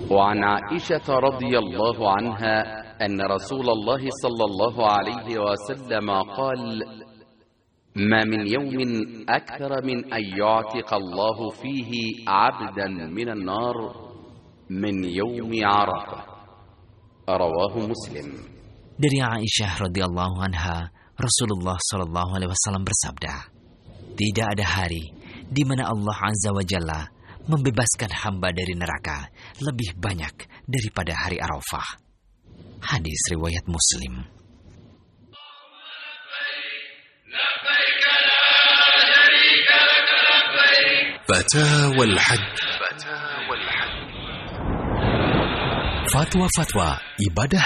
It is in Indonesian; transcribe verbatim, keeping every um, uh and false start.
وعن عائشة رضي الله عنها أن رسول الله صلى الله عليه وسلم قال: ما من يوم أكثر من أن يعتق الله فيه عبدا من النار من يوم عرفة. رواه مسلم. Dari Aisyah radhiyallahu anha, Rasulullah shallallahu alaihi wasallam bersabda, tidak ada hari di mana Allah azza wa jalla membebaskan hamba dari neraka lebih banyak daripada hari Arafah. Hadis riwayat Muslim. فتاوى الحج. Fatwa-fatwa ibadah